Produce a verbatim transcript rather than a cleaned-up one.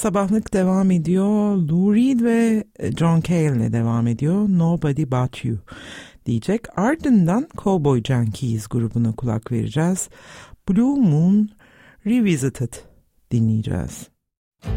Sabahlık devam ediyor. Lou Reed ve John Cale ile devam ediyor. Nobody But You diyecek. Ardından Cowboy Junkies grubuna kulak vereceğiz. Blue Moon Revisited dinleyeceğiz.